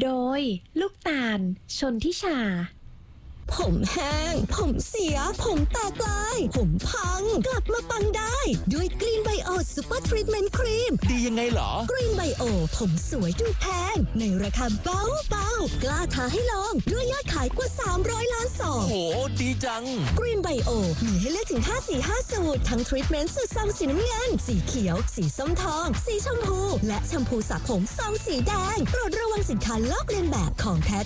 โดยลูกตาลชนทิชาผมแห้งผมเสียผมแตกลายผมพังกลับมาปังได้ด้วยกรีนไบโอซูเปอร์ทรีทเมนต์ครีมดียังไงเหรอกรีนไบโอผมสวยดูแพงในราคาเบากล้าท้าให้ลองด้วยยอดขายกว่า300 ล้านซองโหดีจังกรีนไบโอมีให้เลือกถึง5 สูตรทั้งทรีทเมนต์สูตรซองสีน้ำเงินสีเขียวสีส้มทองสีชมพูและแชมพูสระผมซองสีแดงโปรดระวังสินค้าลอกเลียนแบบของแท้